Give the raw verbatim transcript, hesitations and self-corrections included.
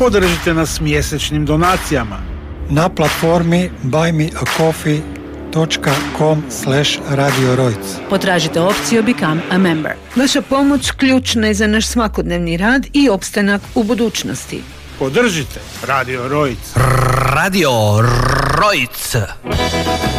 Podržite nas mjesečnim donacijama na platformi buy me a coffee dot com slash radio rojc. Potražite opciju Become a Member. Vaša pomoć ključna je za naš svakodnevni rad i opstanak u budućnosti. Podržite Radio Rojc. Radio Rojc.